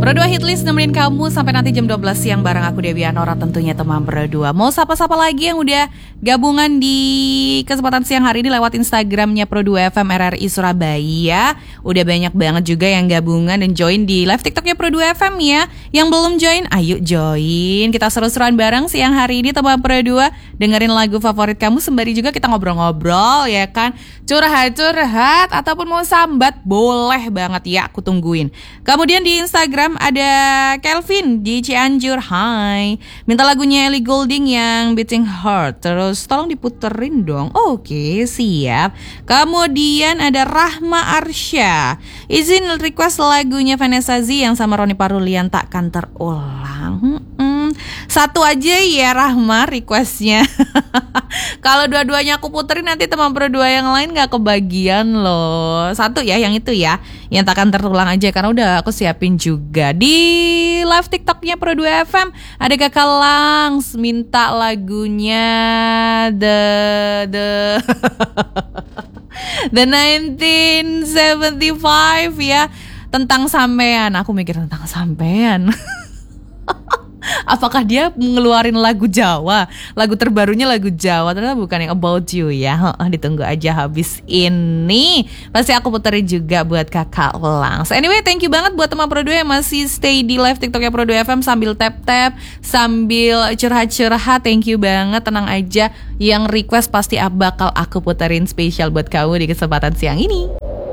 Pro 2 Hitlist nemenin kamu sampai nanti jam 12 siang bareng aku Dewi Anora, tentunya teman Pro 2. Mau sapa-sapa lagi yang udah gabungan di kesempatan siang hari ini lewat Instagramnya Pro 2 FM RRI Surabaya. Udah banyak banget juga yang gabungan dan join di live TikToknya Pro 2 FM ya. Yang belum join, ayo join. Kita seru-seruan bareng siang hari ini teman Pro 2. Dengerin lagu favorit kamu sembari juga kita ngobrol-ngobrol ya kan. Curhat-curhat ataupun mau sambat boleh banget ya, aku tungguin. Kemudian di Instagram ada Kelvin di Cianjur, hai. Minta lagunya Ellie Goulding yang Beating Heart. Terus tolong diputerin dong. Oke, siap. Kemudian ada Rahma Arsya, izin request lagunya Vanessa Z yang sama Roni Parulian, Takkan Terulang. Satu aja ya Rahma requestnya. Kalau dua-duanya aku puterin nanti teman berdua yang lain gak kebagian loh. Satu ya, yang itu ya, yang Takkan Terulang aja karena udah aku siapin juga. Di live TikToknya Pro 2 FM ada Kakak Langs minta lagunya The 1975 ya, tentang sampean. Aku mikir tentang sampean. Apakah dia ngeluarin lagu Jawa? Lagu terbarunya lagu Jawa, ternyata bukan yang About You ya. Ditunggu aja habis ini. Pasti aku puterin juga buat Kakak Langs. Anyway, thank you banget buat teman Pro 2 yang masih stay di live TikToknya Pro 2 FM sambil tap-tap, sambil curhat-curhat. Thank you banget, tenang aja. Yang request pasti bakal aku puterin spesial buat kamu di kesempatan siang ini.